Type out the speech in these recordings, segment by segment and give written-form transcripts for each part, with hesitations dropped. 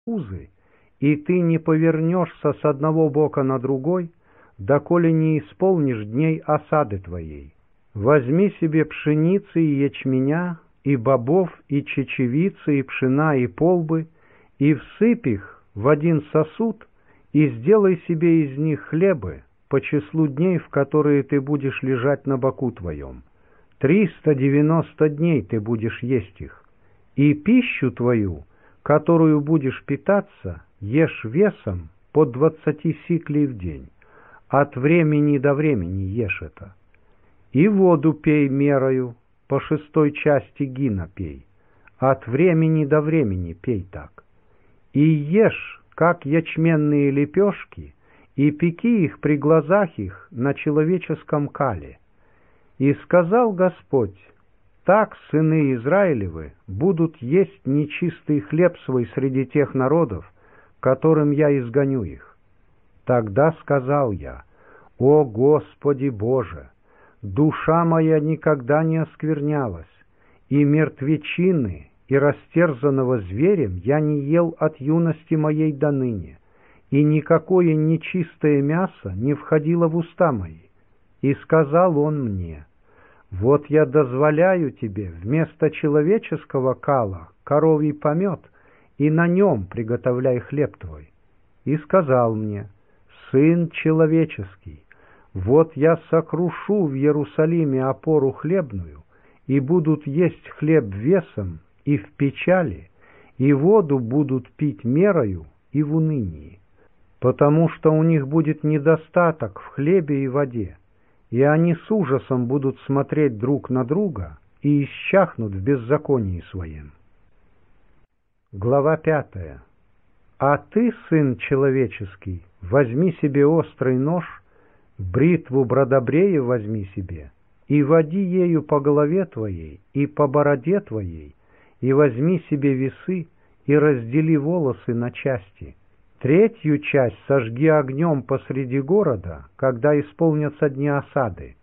узы, и ты не повернешься с одного бока на другой, доколе не исполнишь дней осады твоей. Возьми себе пшеницы и ячменя, и бобов, и чечевицы, и пшена, и полбы, и всыпь их в один сосуд, и сделай себе из них хлебы по числу дней, в которые ты будешь лежать на боку твоем. 390 дней ты будешь есть их. И пищу твою, которую будешь питаться, ешь весом по 20 сиклей в день. От времени до времени ешь это. И воду пей мерою, по 6 части гина пей. От времени до времени пей так. И ешь, как ячменные лепешки, и пеки их при глазах их на человеческом кале. И сказал Господь: так сыны Израилевы будут есть нечистый хлеб свой среди тех народов, которым я изгоню их. Тогда сказал я: о Господи Боже, душа моя никогда не осквернялась, и мертвечины, и растерзанного зверем я не ел от юности моей до ныне, и никакое нечистое мясо не входило в уста мои. И сказал он мне: вот я дозволяю тебе вместо человеческого кала коровий помет, и на нем приготовляй хлеб твой. И сказал мне: сын человеческий, вот я сокрушу в Иерусалиме опору хлебную, и будут есть хлеб весом и в печали, и воду будут пить мерою и в унынии, потому что у них будет недостаток в хлебе и воде, и они с ужасом будут смотреть друг на друга и исчахнут в беззаконии своем. Глава 5. А ты, сын человеческий, возьми себе острый нож, бритву бродобрея возьми себе, и води ею по голове твоей и по бороде твоей, и возьми себе весы, и раздели волосы на части. 3 часть сожги огнем посреди города, когда исполнятся дни осады.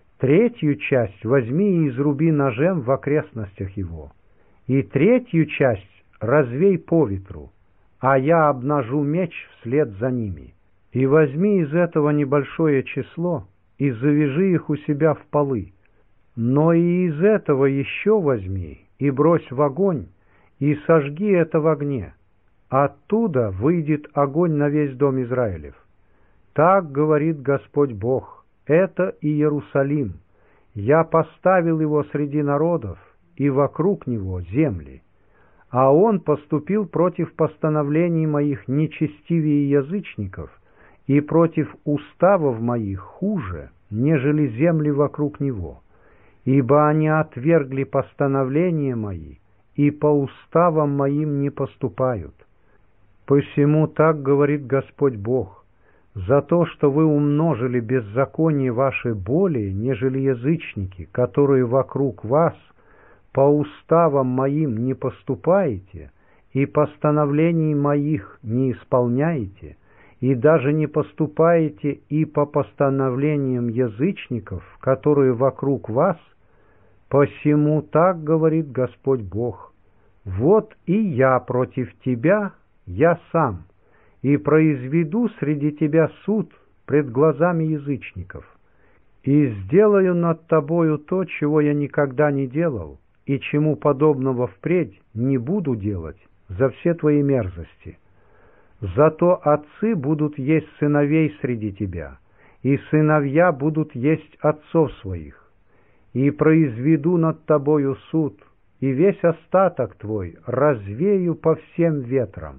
3 часть возьми и изруби ножем в окрестностях его. И 3 часть развей по ветру, а я обнажу меч вслед за ними. И возьми из этого небольшое число, и завяжи их у себя в полы. Но и из этого еще возьми, и брось в огонь, и сожги это в огне. Оттуда выйдет огонь на весь дом Израилев. Так говорит Господь Бог: это Иерусалим. Я поставил его среди народов, и вокруг него земли. А он поступил против постановлений моих нечестивее язычников, и против уставов моих хуже, нежели земли вокруг него. Ибо они отвергли постановления мои, и по уставам моим не поступают. Посему так говорит Господь Бог: за то, что вы умножили беззаконие ваши более, нежели язычники, которые вокруг вас, по уставам моим не поступаете, и постановлений моих не исполняете, и даже не поступаете и по постановлениям язычников, которые вокруг вас, посему так говорит Господь Бог: вот и я против тебя, я сам, и произведу среди тебя суд пред глазами язычников, и сделаю над тобою то, чего я никогда не делал, и чему подобного впредь не буду делать за все твои мерзости. Зато отцы будут есть сыновей среди тебя, и сыновья будут есть отцов своих, и произведу над тобою суд, и весь остаток твой развею по всем ветрам.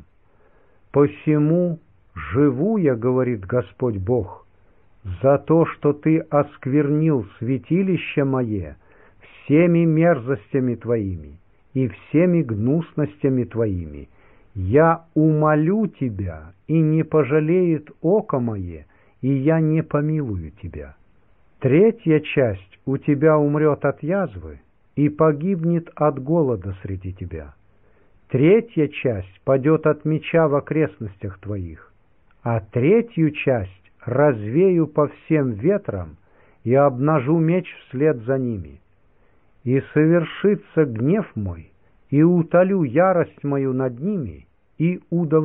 Посему живу я, говорит Господь Бог, за то, что ты осквернил святилище мое всеми мерзостями твоими и всеми гнусностями твоими. Я умолю тебя, и не пожалеет око мое, и я не помилую тебя. 3 часть у тебя умрет от язвы и погибнет от голода среди тебя. 3 часть падет от меча в окрестностях твоих, а 3 часть развею по всем ветрам и обнажу меч вслед за ними. И совершится гнев мой, и утолю ярость мою над ними, и удовлетворяй